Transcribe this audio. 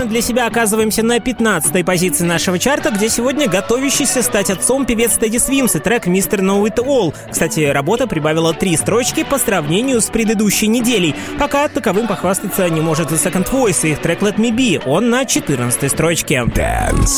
неожиданно для себя оказываемся на 15-й позиции нашего чарта, где сегодня готовящийся стать отцом певец Тедди Свимс и трек «Mr. Know It All». Кстати, работа прибавила 3 строчки по сравнению с предыдущей неделей. Пока таковым похвастаться не может и Second Voice и их трек «Let Me Be». Он на 14-й строчке.